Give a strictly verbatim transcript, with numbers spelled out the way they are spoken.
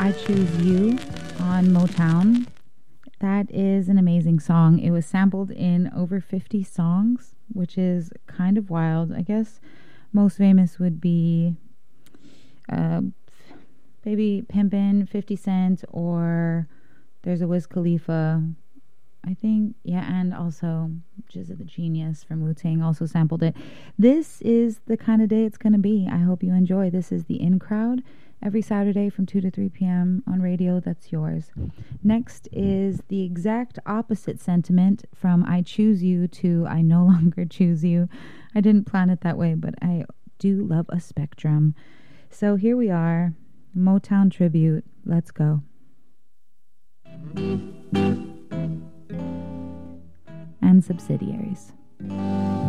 I Choose You on Motown. That is an amazing song. It was sampled in over fifty songs, which is kind of wild. I guess most famous would be uh, Baby Pimpin', fifty Cent, or there's a Wiz Khalifa, I think. Yeah, and also Jizza the Genius from Wu-Tang also sampled it. This is the kind of day it's going to be. I hope you enjoy. This is the In Crowd every Saturday from two to three p.m. on radio that's yours. Next is the exact opposite sentiment from I Choose You to I No Longer Choose You. I didn't plan it that way, but I do love a spectrum. So here we are, Motown tribute. Let's go. And subsidiaries.